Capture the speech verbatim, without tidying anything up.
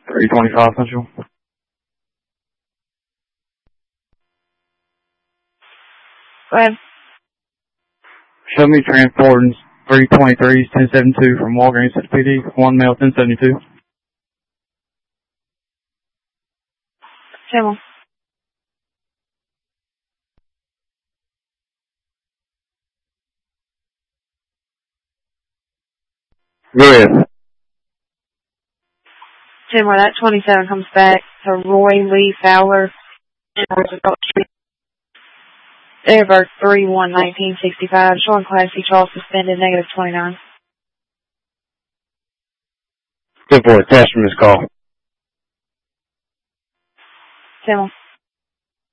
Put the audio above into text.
three twenty-five Central. Go ahead. Show me transporting three twenty-three ten seventy-two from Walgreens to the P D. One male ten seventy-two. Channel. Go ahead. Jim, where that twenty-seven comes back to Roy Lee Fowler. Airberg three one nineteen sixty-five. Showing Class C Charles suspended, negative twenty-nine. Good boy. Attachment is call. Channel.